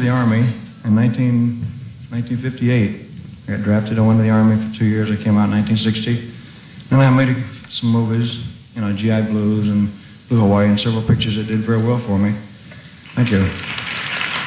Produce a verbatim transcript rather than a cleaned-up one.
the Army in nineteen, nineteen fifty-eight. I got drafted. I went to the Army for two years. I came out in nineteen sixty. Then I made some movies, you know, G I Blues and Blue Hawaii, and several pictures that did very well for me. Thank you.